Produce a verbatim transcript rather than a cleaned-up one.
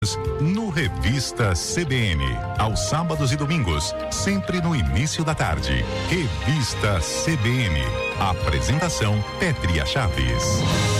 no Revista C B N, aos sábados e domingos, sempre no início da tarde. Revista C B N. Apresentação Pétria Chaves.